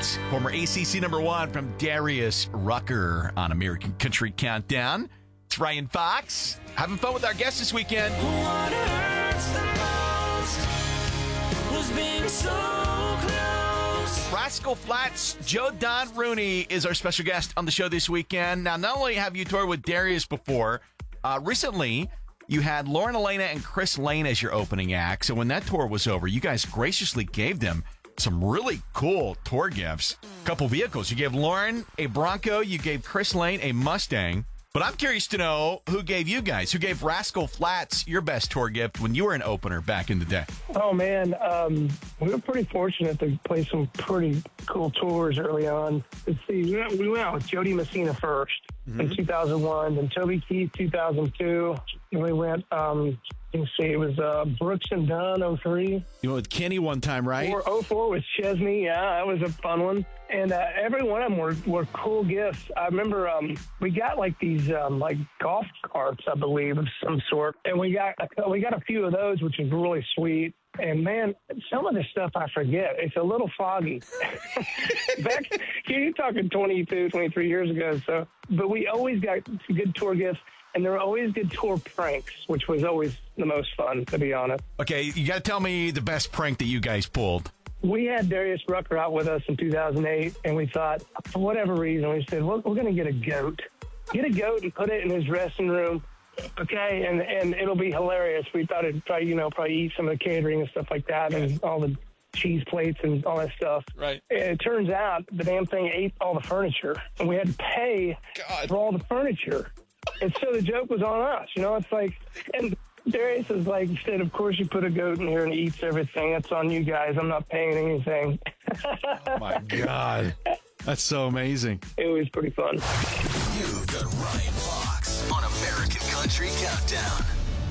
Former ACC number one from Darius Rucker on American Country Countdown. It's Ryan Fox having fun with our guest this weekend. What hurts the most was being so close. Rascal Flatts' Joe Don Rooney is our special guest on the show this weekend. Now, not only have you toured with Darius before, recently you had Lauren Elena and Chris Lane as your opening act. So when that tour was over, you guys graciously gave them some really cool tour gifts. A couple vehicles. You gave Lauren a Bronco. You gave Chris Lane a Mustang. But I'm curious to know who gave Rascal Flatts your best tour gift when you were an opener back in the day? Oh, man. We were pretty fortunate to play some pretty cool tours early on. Let's see. We went out with Jody Messina first in 2001, then Toby Keith 2002. And we went, let's see, it was Brooks and Dunn 03. You went with Kenny one time, right? 04 was Chesney. Yeah, that was a fun one. And every one of them were cool gifts. I remember we got like these like golf carts, I believe, of some sort. And we got a few of those, which is really sweet. And, man, some of the stuff I forget. It's a little foggy. You're talking 22, 23 years ago. So, but we always got good tour gifts. And there were always good tour pranks, which was always the most fun, to be honest. Okay, you got to tell me the best prank that you guys pulled. We had Darius Rucker out with us in 2008, and we thought, for whatever reason, we said, we're going to get a goat. Get a goat and put it in his dressing room, okay? And it'll be hilarious. We thought it'd probably eat some of the catering and stuff like that, and all the cheese plates and all that stuff. Right. And it turns out the damn thing ate all the furniture, and we had to pay for all the furniture. And so the joke was on us, it's like, and Darius is like, said, of course you put a goat in here and it eats everything. That's on you guys. I'm not paying anything. Oh, my God. That's so amazing. It was pretty fun. You've got Ryan Fox on American Country Countdown.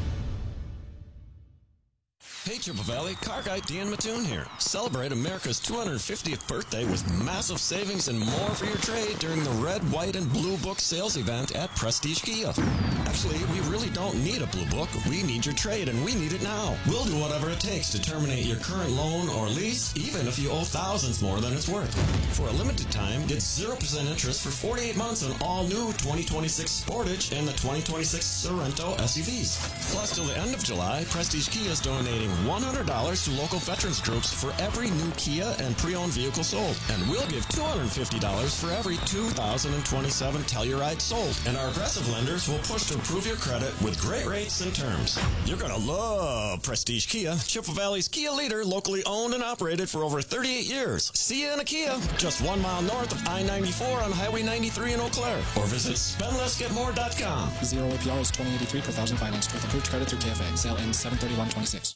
Hey, Chippewa Valley, car guy Dan Mattoon here. Celebrate America's 250th birthday with massive savings and more for your trade during the Red, White, and Blue Book sales event at Prestige Kia. Actually, we really don't need a Blue Book. We need your trade, and we need it now. We'll do whatever it takes to terminate your current loan or lease, even if you owe thousands more than it's worth. For a limited time, get 0% interest for 48 months on all new 2026 Sportage and the 2026 Sorento SUVs. Plus, till the end of July, Prestige Kia is donating $100 to local veterans groups for every new Kia and pre-owned vehicle sold. And we'll give $250 for every 2027 Telluride sold. And our aggressive lenders will push to improve your credit with great rates and terms. You're going to love Prestige Kia, Chippewa Valley's Kia leader, locally owned and operated for over 38 years. See you in a Kia, just 1 mile north of I-94 on Highway 93 in Eau Claire. Or visit spendlessgetmore.com. 0 APR is $20.83 per thousand financed with approved credit through KFA. Sale ends 7/31/26.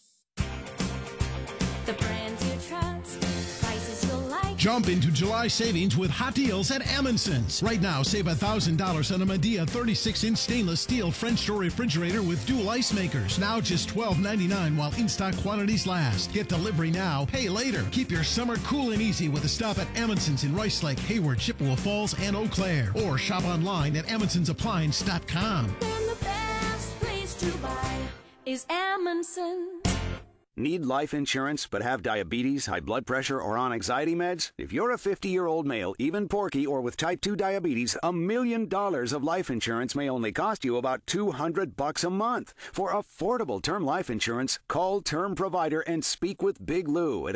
The brands you trust, prices you'll like. Jump into July savings with hot deals at Amundsen's. Right now, save $1,000 on a Medea 36-inch stainless steel French door refrigerator with dual ice makers. Now just $12.99 while in-stock quantities last. Get delivery now, pay later. Keep your summer cool and easy with a stop at Amundsen's in Rice Lake, Hayward, Chippewa Falls, and Eau Claire. Or shop online at AmundsensAppliance.com. Then the best place to buy is Amundsen. Need life insurance but have diabetes, high blood pressure, or on anxiety meds? If you're a 50-year-old male, even porky, or with type 2 diabetes, $1 million of life insurance may only cost you about $200 a month. For affordable term life insurance, call Term Provider and speak with Big Lou at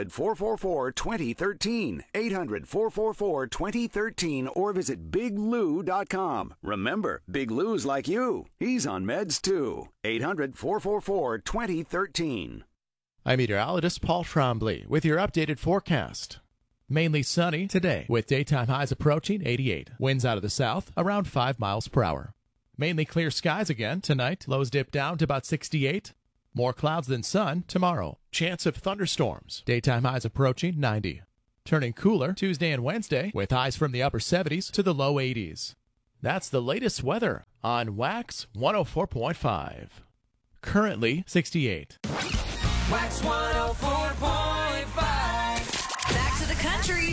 800-444-2013, 800-444-2013, or visit biglou.com. Remember, Big Lou's like you. He's on meds too. 800-444-2013. I'm meteorologist Paul Trombley with your updated forecast. Mainly sunny today with daytime highs approaching 88. Winds out of the south around 5 miles per hour. Mainly clear skies again tonight. Lows dip down to about 68. More clouds than sun tomorrow. Chance of thunderstorms. Daytime highs approaching 90. Turning cooler Tuesday and Wednesday with highs from the upper 70s to the low 80s. That's the latest weather on Wax 104.5. Currently 68. Wax 104.5. Back to the country.